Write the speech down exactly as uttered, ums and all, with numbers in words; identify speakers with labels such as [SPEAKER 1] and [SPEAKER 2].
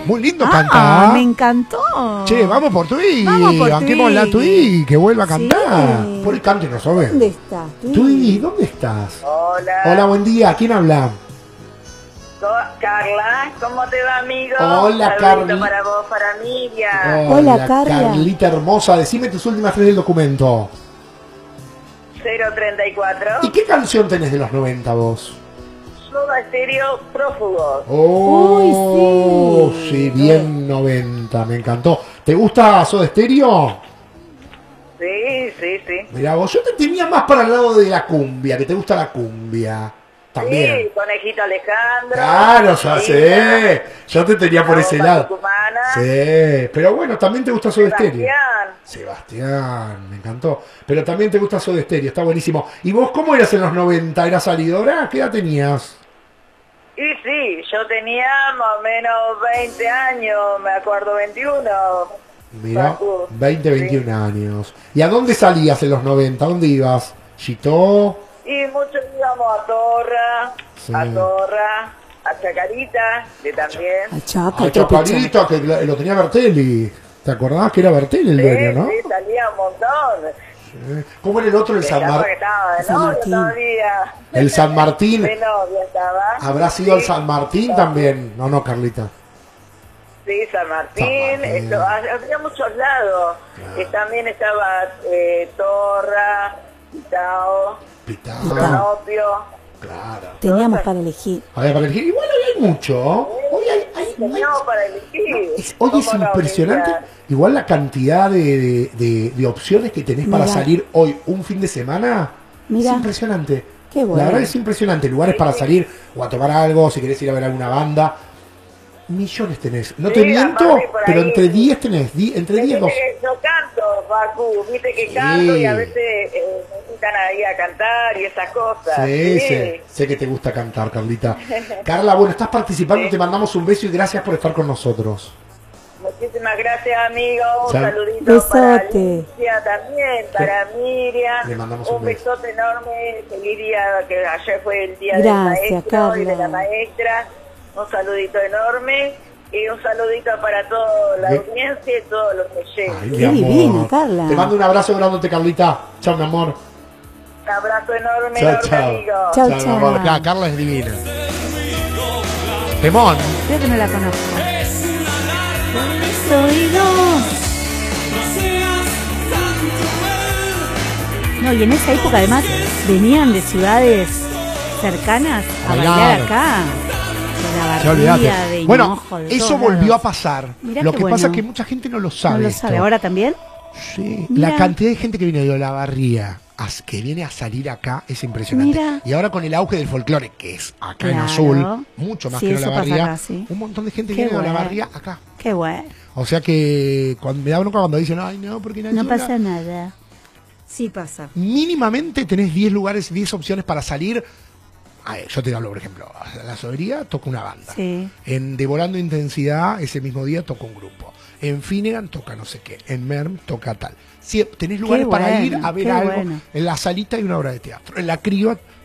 [SPEAKER 1] Muy lindo
[SPEAKER 2] ah,
[SPEAKER 1] cantar.
[SPEAKER 2] Me encantó.
[SPEAKER 1] Che, vamos por Twiggy.
[SPEAKER 2] Vamos por
[SPEAKER 1] Banquemos la Twiggy, que vuelva a cantar.
[SPEAKER 2] Sí.
[SPEAKER 1] Por el cante, no sabe.
[SPEAKER 3] ¿Dónde estás?
[SPEAKER 1] Twiggy, ¿dónde estás?
[SPEAKER 4] Hola.
[SPEAKER 1] Hola, buen día. ¿Quién habla?
[SPEAKER 4] Carla, ¿cómo te va, amigo?
[SPEAKER 1] Hola,
[SPEAKER 4] Saludito
[SPEAKER 1] Carli.
[SPEAKER 4] para vos, para Miriam.
[SPEAKER 3] Hola, Carla.
[SPEAKER 1] Carlita hermosa. Decime tus últimas tres del documento.
[SPEAKER 4] cero treinta y cuatro.
[SPEAKER 1] ¿Y qué canción tenés de los noventa vos?
[SPEAKER 4] Soda Estéreo Prófugos.
[SPEAKER 1] Oh,
[SPEAKER 3] Uy, sí.
[SPEAKER 1] sí, bien noventa, me encantó. ¿Te gusta Soda Stereo?
[SPEAKER 4] Sí, sí, sí.
[SPEAKER 1] Mirá vos, yo te tenía más para el lado de la cumbia, que te gusta la cumbia. También.
[SPEAKER 4] Sí, Conejito Alejandro.
[SPEAKER 1] Claro, ya
[SPEAKER 4] Sí,
[SPEAKER 1] sé. Yo te tenía por
[SPEAKER 4] La
[SPEAKER 1] ese
[SPEAKER 4] Bomba
[SPEAKER 1] lado.
[SPEAKER 4] Tucumana.
[SPEAKER 1] Sí, pero bueno, también te gusta Soda Stereo.
[SPEAKER 4] Sebastián.
[SPEAKER 1] Sebastián, me encantó. Pero también te gusta Soda Stereo, está buenísimo. ¿Y vos cómo eras en los noventa? ¿Eras salidora? ¿Qué edad tenías?
[SPEAKER 4] Y sí, yo tenía más o menos veinte años, me acuerdo, veintiuno.
[SPEAKER 1] Mira,
[SPEAKER 4] Facu.
[SPEAKER 1] veinte,
[SPEAKER 4] Sí.
[SPEAKER 1] veintiún años. ¿Y a dónde salías en los noventa? ¿A dónde ibas? ¿Chitó?
[SPEAKER 4] Y muchos íbamos a Torra,
[SPEAKER 1] Sí.
[SPEAKER 4] a Torra, a Chacarita, que también.
[SPEAKER 3] A Chaca,
[SPEAKER 1] Ay,
[SPEAKER 3] qué
[SPEAKER 1] Chacarita, que lo lo tenía Bertelli. ¿Te acordás que era Bertelli el
[SPEAKER 4] Sí,
[SPEAKER 1] dueño, no?
[SPEAKER 4] sí, salía un montón.
[SPEAKER 1] Sí. ¿Cómo era el otro, el San,
[SPEAKER 4] Estaba
[SPEAKER 1] Mar-
[SPEAKER 4] que estaba de
[SPEAKER 3] San
[SPEAKER 4] novio
[SPEAKER 3] Martín.
[SPEAKER 4] todavía.
[SPEAKER 1] el San Martín?
[SPEAKER 4] De novio estaba.
[SPEAKER 1] ¿Habrá sido el
[SPEAKER 4] Sí.
[SPEAKER 1] San Martín también? No, no, Carlita.
[SPEAKER 4] Sí, San Martín,
[SPEAKER 1] San Martín.
[SPEAKER 4] esto, había muchos lados.
[SPEAKER 1] Claro.
[SPEAKER 4] Y también estaba eh, Torra, Pitao,
[SPEAKER 1] Pitao.
[SPEAKER 4] Cronopio.
[SPEAKER 1] Claro.
[SPEAKER 3] Teníamos para elegir.
[SPEAKER 1] A ver, para elegir. Igual hoy hay mucho. Hoy hay, hay-
[SPEAKER 4] Teníamos para elegir.
[SPEAKER 1] es, hoy es
[SPEAKER 4] ¿Cómo no,
[SPEAKER 1] impresionante.
[SPEAKER 4] Miriam?
[SPEAKER 1] Igual la cantidad de, de- de- de opciones que tenés para
[SPEAKER 3] Mira.
[SPEAKER 1] salir hoy un fin de semana.
[SPEAKER 3] Mira.
[SPEAKER 1] Es impresionante.
[SPEAKER 3] Qué bueno.
[SPEAKER 1] La verdad es impresionante. Lugares para salir o a tomar algo, si querés ir a ver alguna banda. Millones tenés. No te
[SPEAKER 4] Sí,
[SPEAKER 1] miento,
[SPEAKER 4] aparte por
[SPEAKER 1] pero
[SPEAKER 4] ahí.
[SPEAKER 1] entre diez tenés. di- entre diez, dos.
[SPEAKER 4] Viste que yo canto, Facu, viste que canto y a veces eh, me invitan ahí a cantar y esas cosas.
[SPEAKER 1] Sí, sé, sé que te gusta cantar, Carlita. Carla, bueno, estás participando,
[SPEAKER 4] Sí.
[SPEAKER 1] te mandamos un beso y gracias por estar con nosotros.
[SPEAKER 4] Muchísimas gracias, amigo. Un
[SPEAKER 1] Chao.
[SPEAKER 4] saludito para
[SPEAKER 3] Besote.
[SPEAKER 4] Alicia también, para Miriam.
[SPEAKER 1] Le mandamos un beso.
[SPEAKER 4] besote enorme. Feliz día, que ayer fue el día
[SPEAKER 3] Gracias,
[SPEAKER 4] del maestro y de la
[SPEAKER 3] Carla.
[SPEAKER 4] maestra. Un saludito enorme. Y un saludito para toda la
[SPEAKER 1] Bien.
[SPEAKER 4] audiencia y todos los que
[SPEAKER 1] Ay,
[SPEAKER 4] llegan.
[SPEAKER 1] mi
[SPEAKER 3] Qué
[SPEAKER 1] amor.
[SPEAKER 3] divina, Carla.
[SPEAKER 1] Te mando un abrazo grandote, Carlita. Chao, mi amor.
[SPEAKER 4] Un abrazo enorme,
[SPEAKER 1] Chao,
[SPEAKER 4] enorme,
[SPEAKER 1] chao.
[SPEAKER 4] amigo.
[SPEAKER 3] Chao,
[SPEAKER 1] Chao, mi
[SPEAKER 3] chao.
[SPEAKER 1] amor. Ca- Carla es divina. Temón.
[SPEAKER 2] Creo que no la conozco. Soy dos. No, y en esa época además venían de ciudades cercanas a
[SPEAKER 1] Bailar.
[SPEAKER 2] bailar acá. De la
[SPEAKER 1] Ya olvidate.
[SPEAKER 2] Barría, de
[SPEAKER 1] Bueno,
[SPEAKER 2] Hinojo, de
[SPEAKER 1] eso
[SPEAKER 2] todos
[SPEAKER 1] volvió
[SPEAKER 2] lados.
[SPEAKER 1] a pasar.
[SPEAKER 2] Mirá
[SPEAKER 1] Lo
[SPEAKER 2] qué
[SPEAKER 1] que
[SPEAKER 2] bueno.
[SPEAKER 1] pasa es que mucha gente no lo sabe.
[SPEAKER 2] No lo
[SPEAKER 1] esto.
[SPEAKER 2] sabe. ¿Ahora también?
[SPEAKER 1] Sí,
[SPEAKER 2] Mira.
[SPEAKER 1] la cantidad de gente que viene de la barría que viene a salir acá es impresionante.
[SPEAKER 2] Mira.
[SPEAKER 1] Y ahora con el auge del folclore, que es acá en
[SPEAKER 2] Claro.
[SPEAKER 1] Azul, mucho más
[SPEAKER 2] Sí,
[SPEAKER 1] que en
[SPEAKER 2] eso
[SPEAKER 1] la
[SPEAKER 2] pasa
[SPEAKER 1] barría,
[SPEAKER 2] acá, sí.
[SPEAKER 1] un montón de gente
[SPEAKER 2] Qué
[SPEAKER 1] viene de la
[SPEAKER 2] bueno.
[SPEAKER 1] barría acá.
[SPEAKER 2] Qué bueno.
[SPEAKER 1] O sea que cuando me da bronca cuando dicen, ay no, porque en
[SPEAKER 2] No
[SPEAKER 1] Azul
[SPEAKER 2] pasa nada. Sí pasa.
[SPEAKER 1] mínimamente tenés diez lugares, diez opciones para salir. Ay, yo te hablo, por ejemplo, a la Sobería toca una banda.
[SPEAKER 2] Sí.
[SPEAKER 1] En Devorando Intensidad, ese mismo día toca un grupo. En Finnegan toca no sé qué. En Merm toca tal. Sí, tenés lugares para
[SPEAKER 2] bueno,
[SPEAKER 1] ir a ver
[SPEAKER 2] qué
[SPEAKER 1] algo.
[SPEAKER 2] bueno.
[SPEAKER 1] En la Salita hay una obra de teatro. En la Criba